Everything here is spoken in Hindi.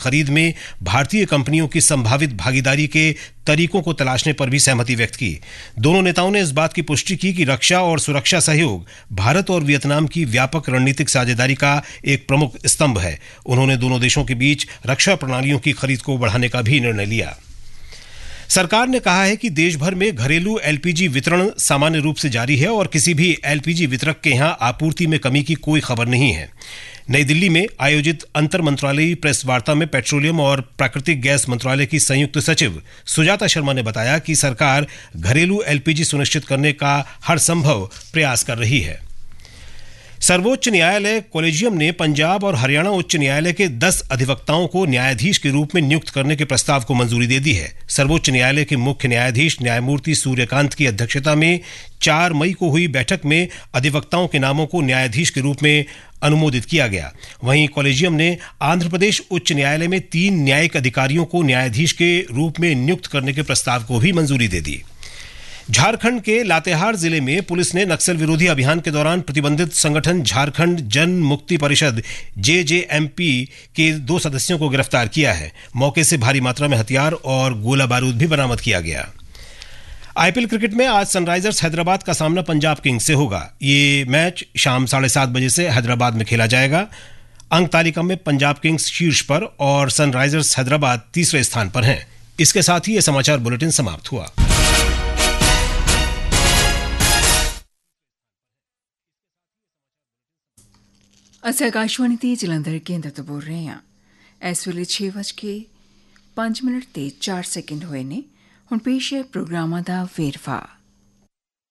खरीद में भारतीय कंपनियों की संभावित भागीदारी के तरीकों को तलाशने पर भी सहमति व्यक्त की। दोनों नेताओं ने इस बात की पुष्टि की कि रक्षा और सुरक्षा सहयोग भारत और वियतनाम की व्यापक रणनीतिक साझेदारी का एक प्रमुख स्तंभ है। उन्होंने दोनों देशों के बीच रक्षा प्रणालियों की खरीद को बढ़ाने का भी निर्णय लिया। सरकार ने कहा है कि देश भर में घरेलू एलपीजी वितरण सामान्य रूप से जारी है और किसी भी एलपीजी वितरक के यहां आपूर्ति में कमी की कोई खबर नहीं है। नई दिल्ली में आयोजित अंतर मंत्रालयी प्रेस वार्ता में पेट्रोलियम और प्राकृतिक गैस मंत्रालय की संयुक्त सचिव सुजाता शर्मा ने बताया कि सरकार घरेलू एलपीजी सुनिश्चित करने का हर संभव प्रयास कर रही है। सर्वोच्च न्यायालय कॉलेजियम ने पंजाब और हरियाणा उच्च न्यायालय के 10 अधिवक्ताओं को न्यायाधीश के रूप में नियुक्त करने के प्रस्ताव को मंजूरी दे दी है। सर्वोच्च न्यायालय के मुख्य न्यायाधीश न्यायमूर्ति सूर्यकांत की अध्यक्षता में 4 मई को हुई बैठक में अधिवक्ताओं के नामों को न्यायाधीश के रूप में अनुमोदित किया गया। वहीं कॉलेजियम ने आंध्र प्रदेश उच्च न्यायालय में 3 न्यायिक अधिकारियों को न्यायाधीश के रूप में नियुक्त करने के प्रस्ताव को भी मंजूरी दे दी। झारखंड के लातेहार जिले में पुलिस ने नक्सल विरोधी अभियान के दौरान प्रतिबंधित संगठन झारखंड जन मुक्ति परिषद जेजेएमपी के 2 सदस्यों को गिरफ्तार किया है। मौके से भारी मात्रा में हथियार और गोला बारूद भी बरामद किया गया। आईपीएल क्रिकेट में आज सनराइजर्स हैदराबाद का सामना पंजाब किंग्स से होगा। ये मैच शाम 7:30 बजे से हैदराबाद में खेला जाएगा। अंक तालिका में पंजाब किंग्स शीर्ष पर और सनराइजर्स हैदराबाद तीसरे स्थान पर हैं। इसके साथ ही ये समाचार बुलेटिन समाप्त हुआ। ਅਸੀਂ ਆਕਾਸ਼ਵਾਣੀ ਤੇ ਜਲੰਧਰ ਕੇਂਦਰ ਤੋਂ ਬੋਲ ਰਹੇ ਹਾਂ। ਇਸ ਵੇਲੇ 6:05 ਤੇ 4 ਸੈਕਿੰਡ ਹੋਏ ਨੇ। ਹੁਣ ਪੇਸ਼ ਹੈ ਪ੍ਰੋਗਰਾਮਾਂ ਦਾ ਵੇਰਵਾ।